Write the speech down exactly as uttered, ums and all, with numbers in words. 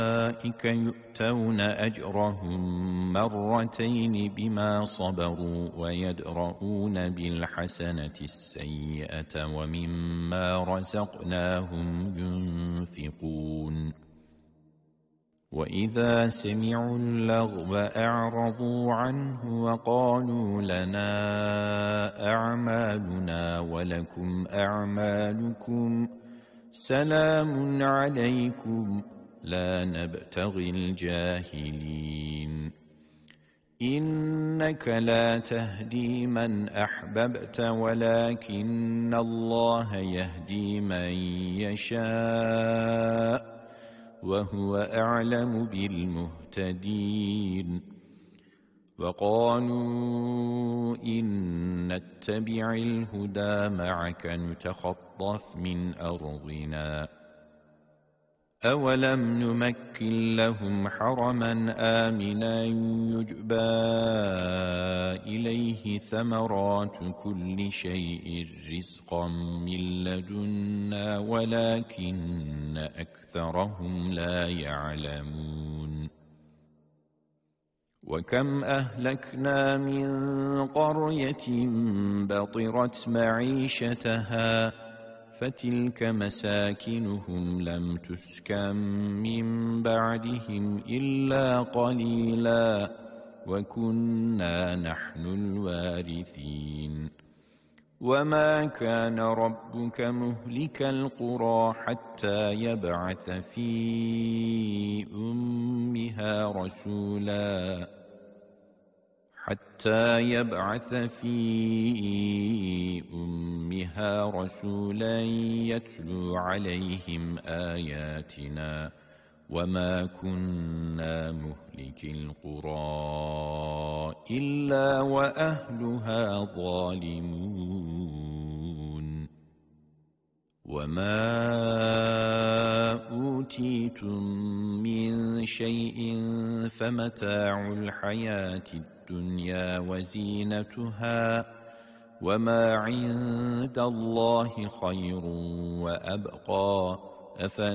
أولئك يؤتون أجرهم مرتين بما صبروا ويدرؤون بالحسنة السيئة ومما رزقناهم ينفقون وإذا سمعوا اللغو أعرضوا عنه وقالوا لنا أعمالنا ولكم أعمالكم سلام عليكم لا نبتغي الجاهلين إنك لا تهدي من أحببت ولكن الله يهدي من يشاء وهو أعلم بالمهتدين وقالوا إن نتبع الهدى معك نتخطف من أرضنا أولم نمكن لهم حرما آمنا يجبى إليه ثمرات كل شيء رزقا من لدنا ولكن أكثرهم لا يعلمون وكم أهلكنا من قرية بطرت معيشتها فتلك مساكنهم لم تسكن من بعدهم إلا قليلا وكنا نحن الوارثين وما كان ربك مهلك القرى حتى يبعث في أمها رسولا حتى يبعث في أمها رسولا يتلو عليهم آياتنا وما كنا مهلك القرى إلا وأهلها ظالمون وما أوتيتم من شيء فمتاع الحياة الدنيا وزينتها وما عند الله خير وأبقى أفلا